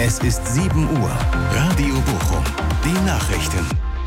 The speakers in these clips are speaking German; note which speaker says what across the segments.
Speaker 1: Es ist 7 Uhr. Radio Bochum. Die Nachrichten.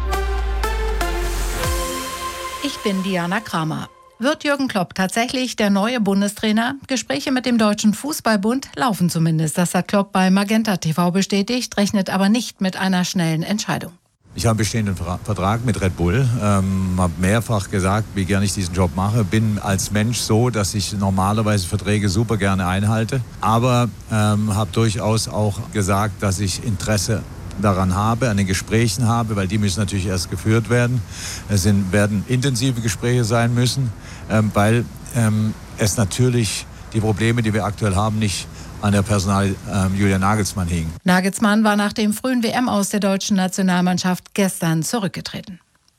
Speaker 2: Ich bin Diana Kramer. Wird Jürgen Klopp tatsächlich der neue Bundestrainer? Gespräche mit dem Deutschen Fußballbund laufen zumindest. Das hat Klopp bei Magenta TV bestätigt, rechnet aber nicht mit einer schnellen Entscheidung.
Speaker 3: Ich habe einen bestehenden Vertrag mit Red Bull, habe mehrfach gesagt, wie gerne ich diesen Job mache. Bin als Mensch so, dass ich normalerweise Verträge super gerne einhalte. Aber habe durchaus auch gesagt, dass ich Interesse daran habe, an den Gesprächen habe, weil die müssen natürlich erst geführt werden. Werden intensive Gespräche sein müssen, weil es natürlich die Probleme, die wir aktuell haben, nicht an der Personal Julian Nagelsmann hing.
Speaker 2: Nagelsmann war nach dem frühen WM-Aus der deutschen Nationalmannschaft gestern zurückgetreten.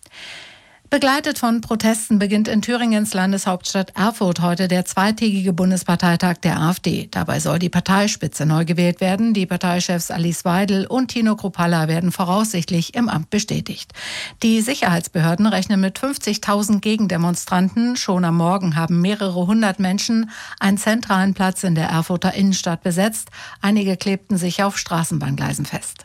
Speaker 2: Begleitet von Protesten beginnt in Thüringens Landeshauptstadt Erfurt heute der zweitägige Bundesparteitag der AfD. Dabei soll die Parteispitze neu gewählt werden. Die Parteichefs Alice Weidel und Tino Kruppalla werden voraussichtlich im Amt bestätigt. Die Sicherheitsbehörden rechnen mit 50.000 Gegendemonstranten. Schon am Morgen haben mehrere hundert Menschen einen zentralen Platz in der Erfurter Innenstadt besetzt. Einige klebten sich auf Straßenbahngleisen fest.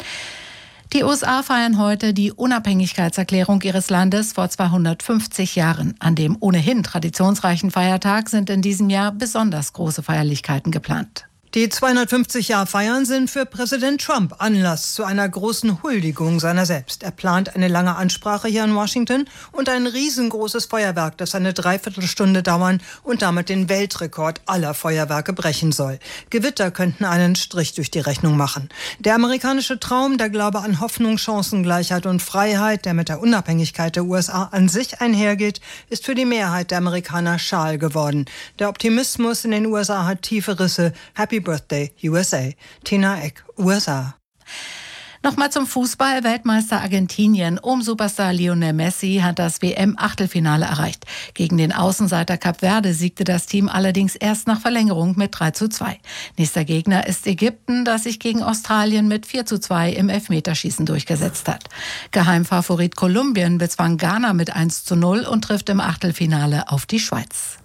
Speaker 2: Die USA feiern heute die Unabhängigkeitserklärung ihres Landes vor 250 Jahren. An dem ohnehin traditionsreichen Feiertag sind in diesem Jahr besonders große Feierlichkeiten geplant.
Speaker 4: Die 250-Jahr-Feiern sind für Präsident Trump Anlass zu einer großen Huldigung seiner selbst. Er plant eine lange Ansprache hier in Washington und ein riesengroßes Feuerwerk, das eine Dreiviertelstunde dauern und damit den Weltrekord aller Feuerwerke brechen soll. Gewitter könnten einen Strich durch die Rechnung machen. Der amerikanische Traum, der Glaube an Hoffnung, Chancengleichheit und Freiheit, der mit der Unabhängigkeit der USA an sich einhergeht, ist für die Mehrheit der Amerikaner schal geworden. Der Optimismus in den USA hat tiefe Risse. Happy Birthday, USA. Tina Eck, USA.
Speaker 2: Nochmal zum Fußball. Weltmeister Argentinien um Superstar Lionel Messi hat das WM-Achtelfinale erreicht. Gegen den Außenseiter Kap Verde siegte das Team allerdings erst nach Verlängerung mit 3:2. Nächster Gegner ist Ägypten, das sich gegen Australien mit 4:2 im Elfmeterschießen durchgesetzt hat. Geheimfavorit Kolumbien bezwang Ghana mit 1:0 und trifft im Achtelfinale auf die Schweiz.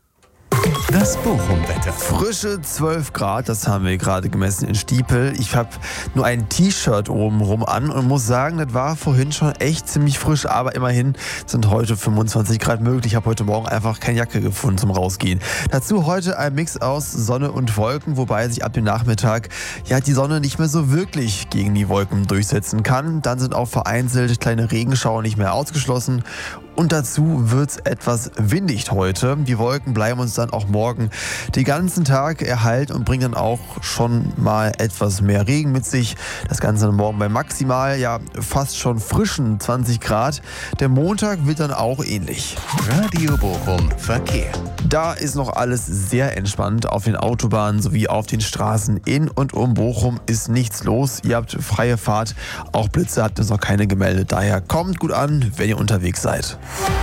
Speaker 1: Das Bochum-Wetter.
Speaker 5: Frische 12 Grad, das haben wir gerade gemessen in Stiepel. Ich habe nur ein T-Shirt obenrum an und muss sagen, das war vorhin schon echt ziemlich frisch, aber immerhin sind heute 25 Grad möglich. Ich habe heute Morgen einfach keine Jacke gefunden zum Rausgehen. Dazu heute ein Mix aus Sonne und Wolken, wobei sich ab dem Nachmittag die Sonne nicht mehr so wirklich gegen die Wolken durchsetzen kann. Dann sind auch vereinzelt kleine Regenschauer nicht mehr ausgeschlossen. Und dazu wird's etwas windig heute. Die Wolken bleiben uns dann auch morgen den ganzen Tag erhalten und bringen dann auch schon mal etwas mehr Regen mit sich. Das Ganze dann morgen bei maximal, fast schon frischen 20 Grad. Der Montag wird dann auch ähnlich.
Speaker 1: Radio Bochum Verkehr.
Speaker 5: Da ist noch alles sehr entspannt. Auf den Autobahnen sowie auf den Straßen in und um Bochum ist nichts los. Ihr habt freie Fahrt. Auch Blitze habt ihr noch keine gemeldet. Daher kommt gut an, wenn ihr unterwegs seid.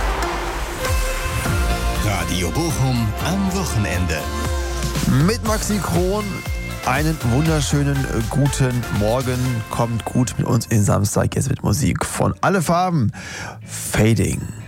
Speaker 1: Radio Bochum am Wochenende.
Speaker 5: Mit Maxi Kron einen wunderschönen guten Morgen. Kommt gut mit uns in Samstag jetzt mit Musik von Alle Farben. Fading.